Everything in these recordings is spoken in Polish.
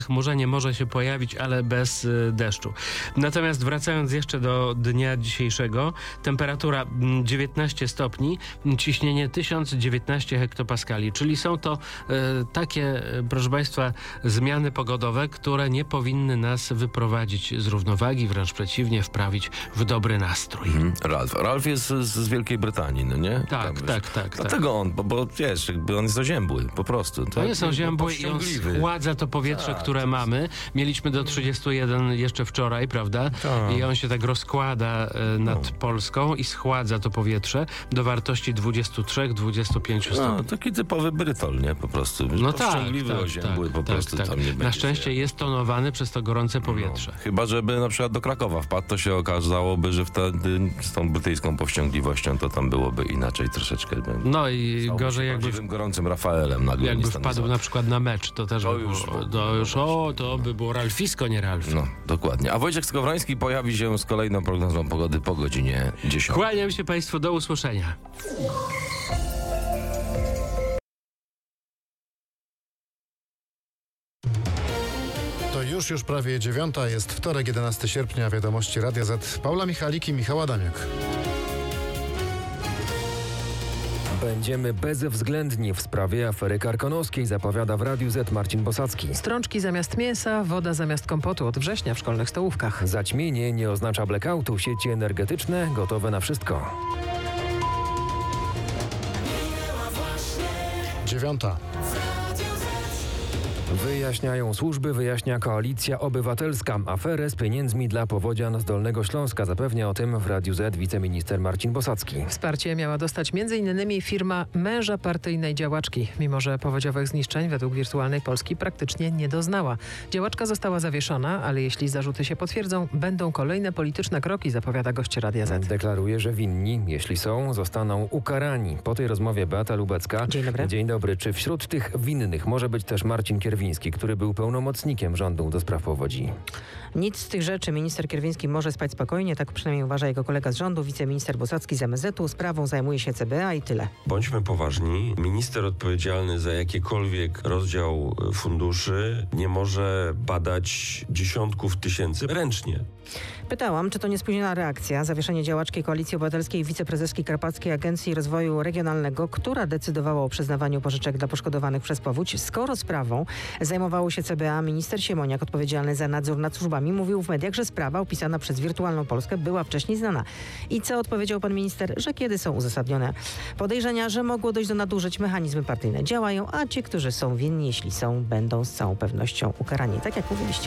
Chmurzenie może się pojawić, ale bez deszczu. Natomiast wracając jeszcze do dnia dzisiejszego, temperatura 19 stopni, ciśnienie 1019 hektopaskali, czyli są to takie, proszę Państwa, zmiany pogodowe, które nie powinny nas wyprowadzić z równowagi, wręcz przeciwnie, wprawić w dobry nastrój. Ralf jest z Wielkiej Brytanii, no nie? Tak. Dlatego on, bo wiesz, jakby on jest oziębły, po prostu. To jest oziębły i on schładza to powietrze, które mamy. Mieliśmy do 31 jeszcze wczoraj, prawda? Tak. I on się tak rozkłada nad Polską i schładza to powietrze do wartości 23-25 stopni. No, taki typowy Brytol, nie? Po prostu. No powściągliwy, oziębły, po prostu tam nie będzie. Na szczęście jest tonowany przez to gorące powietrze. Chyba, żeby na przykład do Krakowa wpadł, to się okazałoby, że wtedy z tą brytyjską powściągliwością to tam byłoby inaczej troszeczkę. No i gorzej jakby gorącym Rafaelem nagle. Jakby wpadł na przykład na mecz, to też to by było Ralfisko, nie Ralf. No, dokładnie. A Wojciech Skowroński pojawi się z kolejną prognozą pogody po godzinie 10. Kłaniam się Państwu, do usłyszenia. To już prawie 9. Jest wtorek, 11 sierpnia. Wiadomości Radia Z. Paula Michalik i Michał Adamiak. Będziemy bezwzględni w sprawie afery karkonoskiej, zapowiada w Radiu Z Marcin Bosacki. Strączki zamiast mięsa, woda zamiast kompotu od września w szkolnych stołówkach. Zaćmienie nie oznacza blackoutu, sieci energetyczne gotowe na wszystko. 9. Wyjaśniają służby, wyjaśnia Koalicja Obywatelska. Aferę z pieniędzmi dla powodzian z Dolnego Śląska. Zapewnia o tym w Radiu Z wiceminister Marcin Bosacki. Wsparcie miała dostać m.in. firma męża partyjnej działaczki, mimo że powodziowych zniszczeń według Wirtualnej Polski praktycznie nie doznała. Działaczka została zawieszona, ale jeśli zarzuty się potwierdzą, będą kolejne polityczne kroki, zapowiada gość Radia Z. Deklaruje, że winni, jeśli są, zostaną ukarani. Po tej rozmowie Beata Lubecka. Dzień dobry. Dzień dobry. Czy wśród tych winnych może być też Marcin Kierwiński, który był pełnomocnikiem rządu do spraw powodzi? Nic z tych rzeczy. Minister Kierwiński może spać spokojnie, tak przynajmniej uważa jego kolega z rządu, wiceminister Bosacki z MSZ-u. Sprawą zajmuje się CBA i tyle. Bądźmy poważni. Minister odpowiedzialny za jakikolwiek rozdział funduszy nie może badać dziesiątków tysięcy ręcznie. Pytałam, czy to niespóźniona reakcja, zawieszenie działaczki Koalicji Obywatelskiej i wiceprezeski Karpackiej Agencji Rozwoju Regionalnego, która decydowała o przyznawaniu pożyczek dla poszkodowanych przez powódź. Skoro sprawą zajmowało się CBA, minister Siemoniak, odpowiedzialny za nadzór nad służbami, mówił w mediach, że sprawa opisana przez Wirtualną Polskę była wcześniej znana. I co odpowiedział pan minister? Że kiedy są uzasadnione podejrzenia, że mogło dojść do nadużyć, mechanizmy partyjne działają, a ci, którzy są winni, jeśli są, będą z całą pewnością ukarani. Tak jak mówiliście.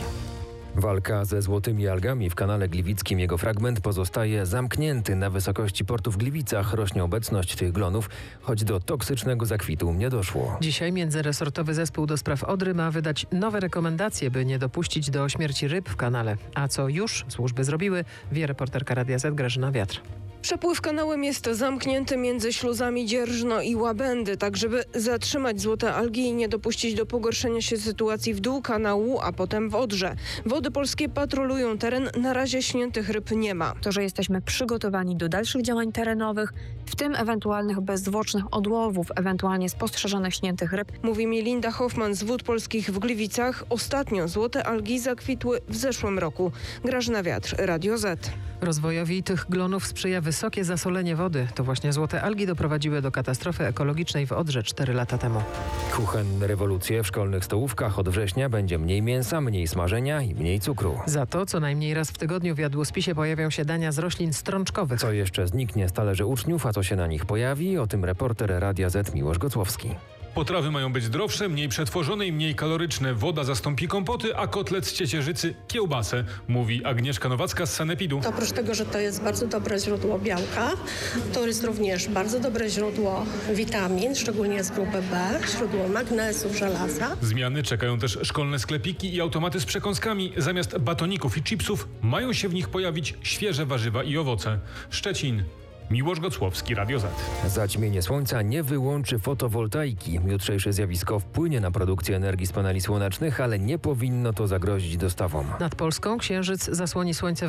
Walka ze złotymi algami w kanale gliwickim. Jego fragment pozostaje zamknięty. Na wysokości portu w Gliwicach rośnie obecność tych glonów, choć do toksycznego zakwitu nie doszło. Dzisiaj międzyresortowy zespół do spraw Odry ma wydać nowe rekomendacje, by nie dopuścić do śmierci ryb w kanale. A co już służby zrobiły, wie reporterka Radia Z Grażyna Wiatr. Przepływ kanałem jest zamknięty między śluzami Dzierżno i Łabędy, tak żeby zatrzymać złote algi i nie dopuścić do pogorszenia się sytuacji w dół kanału, a potem w Odrze. Wody polskie patrolują teren, na razie śniętych ryb nie ma. To, że jesteśmy przygotowani do dalszych działań terenowych, w tym ewentualnych bezzwłocznych odłowów, ewentualnie spostrzeżonych śniętych ryb. Mówi mi Linda Hoffman z Wód Polskich w Gliwicach. Ostatnio złote algi zakwitły w zeszłym roku. Grażyna Wiatr, Radio Z. Rozwojowi tych glonów sprzyja wysokie zasolenie wody. To właśnie złote algi doprowadziły do katastrofy ekologicznej w Odrze 4 lata temu. Kuchenne rewolucje w szkolnych stołówkach. Od września będzie mniej mięsa, mniej smażenia i mniej cukru. Za to co najmniej raz w tygodniu w jadłospisie pojawią się dania z roślin strączkowych. Co jeszcze zniknie z talerzy uczniów, a co się na nich pojawi? O tym reporter Radia Z Miłosz Gocłowski. Potrawy mają być zdrowsze, mniej przetworzone i mniej kaloryczne. Woda zastąpi kompoty, a kotlet z ciecierzycy kiełbasę, mówi Agnieszka Nowacka z Sanepidu. Oprócz tego, że to jest bardzo dobre źródło białka, to jest również bardzo dobre źródło witamin, szczególnie z grupy B, źródło magnezu, żelaza. Zmiany czekają też szkolne sklepiki i automaty z przekąskami. Zamiast batoników i chipsów mają się w nich pojawić świeże warzywa i owoce. Szczecin. Miłosz Gocłowski, Radio Z. Zaćmienie słońca nie wyłączy fotowoltaiki. Jutrzejsze zjawisko wpłynie na produkcję energii z paneli słonecznych, ale nie powinno to zagrozić dostawom. Nad Polską księżyc zasłoni słońce w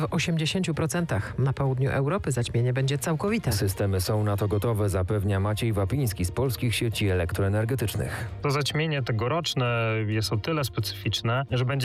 80%. Na południu Europy zaćmienie będzie całkowite. Systemy są na to gotowe, zapewnia Maciej Wapiński z Polskich Sieci Elektroenergetycznych. To zaćmienie tegoroczne jest o tyle specyficzne, że będzie